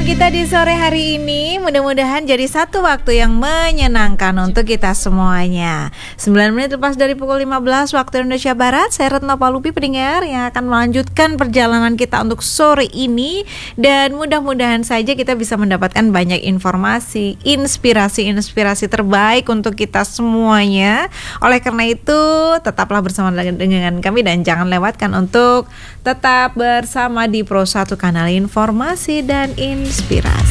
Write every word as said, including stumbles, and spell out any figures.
perjumpaan kita di sore hari ini mudah-mudahan jadi satu waktu yang menyenangkan untuk kita semuanya. sembilan menit lepas dari pukul lima belas waktu Indonesia Barat, saya Retno Palupi pendengar yang akan melanjutkan perjalanan kita untuk sore ini. Dan mudah-mudahan saja kita bisa mendapatkan banyak informasi, inspirasi-inspirasi terbaik untuk kita semuanya. Oleh karena itu tetaplah bersama dengan kami dan jangan lewatkan untuk tetap bersama di Pro satu Kanal Informasi dan Inspirasi.